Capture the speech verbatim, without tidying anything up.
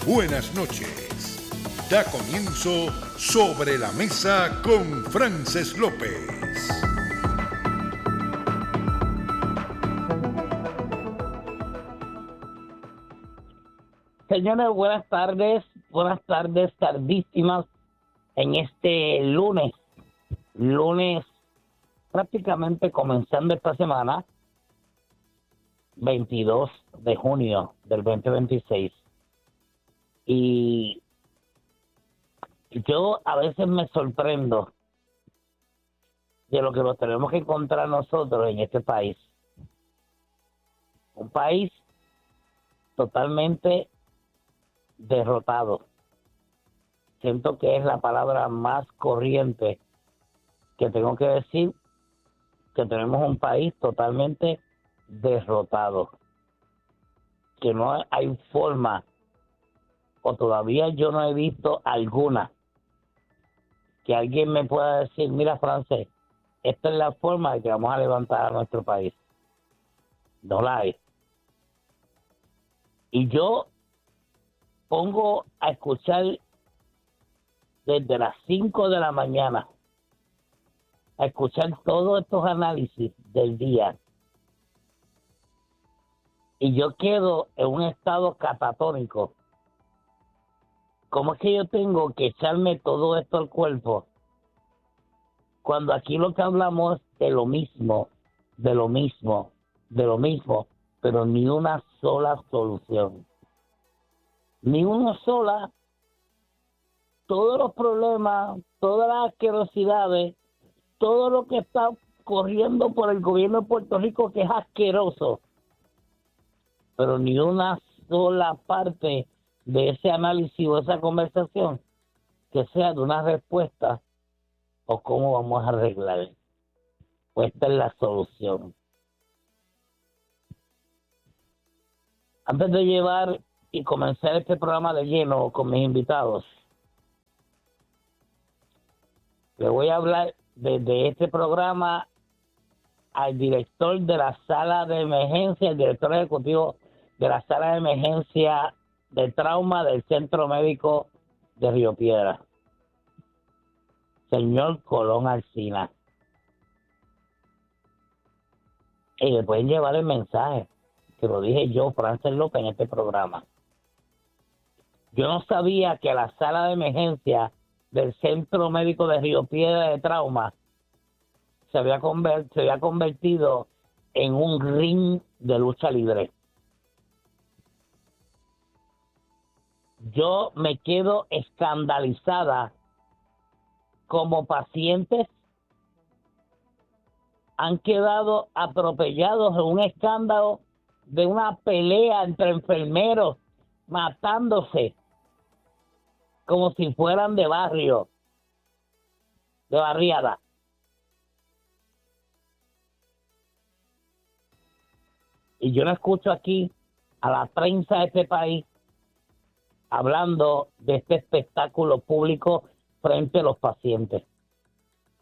buenas noches. Da comienzo Sobre la Mesa con Frances López. Señores, buenas tardes, buenas tardes, tardísimas en este lunes, lunes prácticamente comenzando esta semana, veintidós de junio del veinte veintiséis. Y yo a veces me sorprendo de lo que nos tenemos que encontrar nosotros en este país. Un país totalmente derrotado. Siento que es la palabra más corriente que tengo que decir, que tenemos un país totalmente derrotado, que no hay forma, o todavía yo no he visto alguna, que alguien me pueda decir, mira, Frances, esta es la forma de que vamos a levantar a nuestro país. No la hay. Y yo pongo a escuchar desde las cinco de la mañana, a escuchar todos estos análisis del día. Y yo quedo en un estado catatónico. ¿Cómo es que yo tengo que echarme todo esto al cuerpo? Cuando aquí lo que hablamos es de lo mismo, de lo mismo, de lo mismo, pero ni una sola solución. Ni una sola. Todos los problemas, todas las asquerosidades, todo lo que está corriendo por el gobierno de Puerto Rico que es asqueroso, pero ni una sola parte de ese análisis o esa conversación que sea de una respuesta o cómo vamos a arreglar. Pues esta es la solución. Antes de llevar y comenzar este programa de lleno con mis invitados, le voy a hablar desde este programa al director de la sala de emergencia, el director ejecutivo de la sala de emergencia de trauma del Centro Médico de Río Piedras, señor Colón Alsina. Y le pueden llevar el mensaje, que lo dije yo, Frances López, en este programa. Yo no sabía que la sala de emergencia del Centro Médico de Río Piedras de Trauma se había, convert- se había convertido en un ring de lucha libre. Yo me quedo escandalizada como pacientes han quedado atropellados en un escándalo de una pelea entre enfermeros matándose como si fueran de barrio, de barriada. Y yo no escucho aquí a la prensa de este país hablando de este espectáculo público frente a los pacientes.